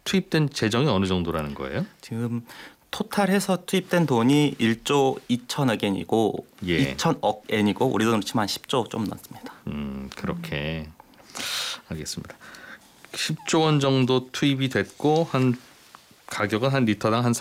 투입된 재정이 어느 정도라는 거예요? 지금 토탈해서 투입된 돈이 1조 2천억 엔이고 예. 2천억 엔이고 우리 돈으로 치면 한 10조 좀 넘습니다. 그렇게 알겠습니다. 10조 원 정도 투입이 됐고 한 가격은 한 리터당 한